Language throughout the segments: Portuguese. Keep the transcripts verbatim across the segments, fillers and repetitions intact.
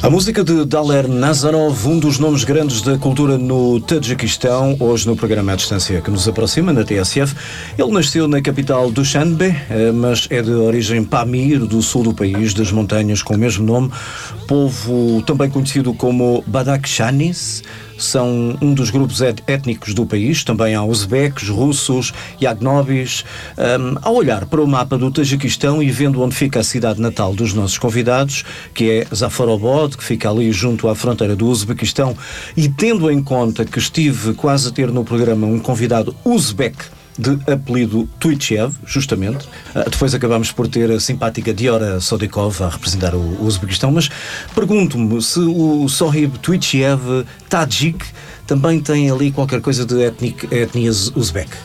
A música de Daler Nazarov, um dos nomes grandes da cultura no Tajiquistão, hoje no programa à distância que nos aproxima, na T S F. Ele nasceu na capital Dushanbe, mas é de origem Pamir, do sul do país, das montanhas com o mesmo nome. Povo também conhecido como Badakhshanis. São um dos grupos étnicos do país. Também há uzbeques, russos, yagnobis. Um, ao olhar para o mapa do Tajiquistão e vendo onde fica a cidade natal dos nossos convidados, que é Zafarobod, que fica ali junto à fronteira do Uzbequistão, e tendo em conta que estive quase a ter no programa um convidado uzbeque de apelido Tuichev, justamente. Uh, depois acabámos por ter a simpática Diora Sodikov a representar o, o Uzbequistão, mas pergunto-me se o Sohib Tuichev Tajik também tem ali qualquer coisa de etnic, etnia uzbeque.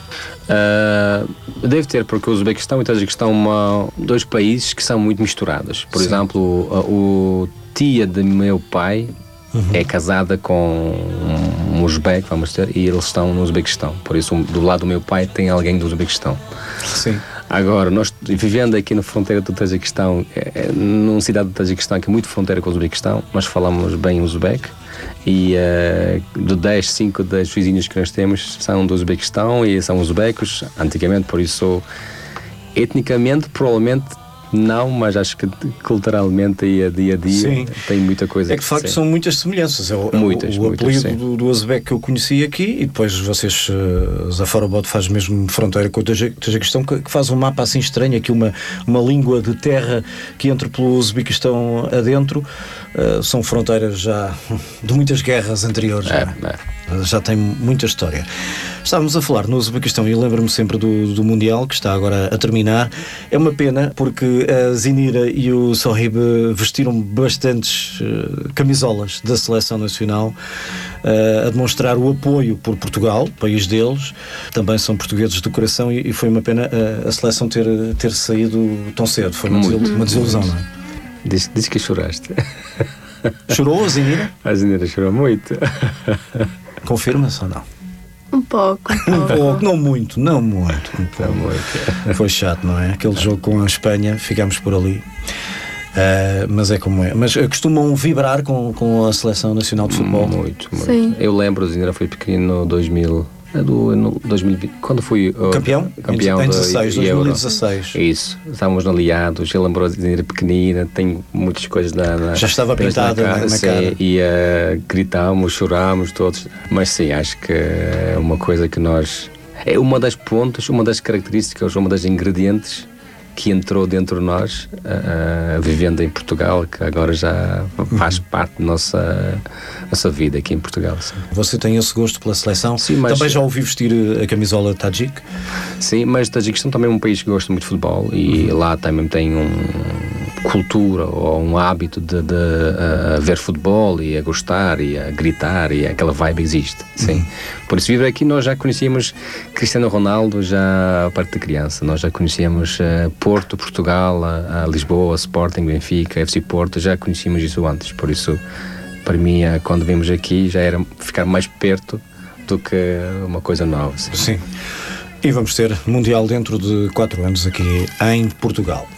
Uh, deve ter, porque o Uzbequistão e o Tajiquistão são dois países que são muito misturados. Por Sim. exemplo, o, o tia de meu pai Uhum. é casada com um uzbeque, vamos ter, e eles estão no Uzbequistão. Por isso, do lado do meu pai tem alguém do Uzbequistão. Sim. Agora, nós vivendo aqui na fronteira do Tajiquistão, é, é, numa cidade do Tajiquistão que é muito fronteira com o Uzbequistão, nós falamos bem uzbeque. E uh, de dez, cinco das vizinhos que nós temos são do Uzbequistão e são uzbecos, antigamente, por isso, etnicamente, provavelmente não, mas acho que culturalmente e a dia a dia sim. tem muita coisa. É que de facto são muitas semelhanças. É o, muitas, o, o muitas, apelido do, do uzbeque que eu conheci aqui, e depois vocês, uh, Zafarobod faz mesmo fronteira com o Tajiquistão, que, que faz um mapa assim estranho, aqui uma, uma língua de terra que entra pelo Uzbequistão adentro. Uh, são fronteiras já de muitas guerras anteriores. É, já, é. já tem muita história. Estávamos a falar no Uzbequistão e lembro-me sempre do, do Mundial, que está agora a terminar. É uma pena porque a Zinira e o Sohib vestiram bastantes uh, camisolas da seleção nacional, uh, a demonstrar o apoio por Portugal, país deles. Também são portugueses de coração, e, e foi uma pena uh, a seleção ter, ter saído tão cedo. Foi uma, desil, uma desilusão, não é? Diz, diz que choraste. Chorou a Zinira? A Zinira chorou muito. Confirma-se ou não? Um pouco. Um pouco, não muito, não muito. Não muito. Foi chato, não é? Aquele jogo com a Espanha, ficámos por ali. Uh, mas é como é. Mas costumam vibrar com, com a Seleção Nacional de Futebol? Muito, muito. Sim. Eu lembro, a Zinira foi pequenino no dois mil. Do, no dois mil e vinte, quando fui uh, campeão? Campeão em dezasseis, de, dois mil e dezasseis. Isso, estávamos no Aliados. Eu lembro de Zinira pequenina, tenho muitas coisas na, na, já estava pintada na, na, sim, na cara. E uh, gritámos, chorámos todos. Mas sim, acho que é uma coisa que nós. É uma das pontos, uma das características, uma das ingredientes que entrou dentro de nós, uh, vivendo em Portugal, que agora já faz parte da nossa, nossa vida aqui em Portugal. Sim. Você tem esse gosto pela seleção? Sim, mas também já ouvi vestir a camisola Tajik? Sim, mas o Tajiquistão também é um país que gosta muito de futebol, e uhum. lá também tem uma cultura ou um hábito de, de uh, ver futebol e a gostar e a gritar, e aquela vibe existe. Sim. Uhum. Por isso, viver aqui, nós já conhecíamos Cristiano Ronaldo já a parte de criança, nós já conhecíamos uh, Porto, Portugal, a, a Lisboa, Sporting, Benfica, F C Porto, já conhecíamos isso antes. Por isso, para mim, quando vimos aqui, já era ficar mais perto do que uma coisa nova. Sim. Sim. E vamos ter Mundial dentro de quatro anos aqui em Portugal.